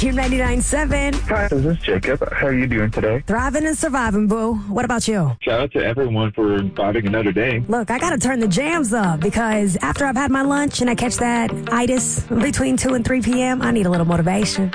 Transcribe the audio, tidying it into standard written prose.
Team 99.7. Hi, this is Jacob. How are you doing today? Thriving and surviving, boo. What about you? Shout out to everyone for surviving another day. Look, I gotta turn the jams up because after I've had my lunch and I catch that itis between 2 and 3 p.m., I need a little motivation.